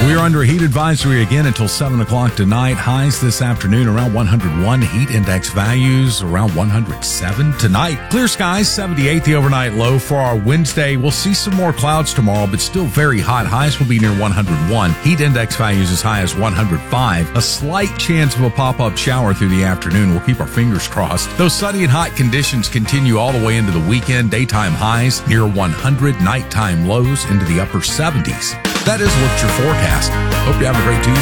We're under a heat advisory again until 7 o'clock tonight. Highs this afternoon around 101. Heat index values around 107 tonight. Clear skies, 78 the overnight low. For our Wednesday, we'll see some more clouds tomorrow, but still very hot. Highs will be near 101. Heat index values as high as 105. A slight chance of a pop-up shower through the afternoon. We'll keep our fingers crossed. Those sunny and hot conditions continue all the way into the weekend. Daytime highs near 100. Nighttime lows into the upper 70s. That is what's your forecast. Hope you have a great Tuesday.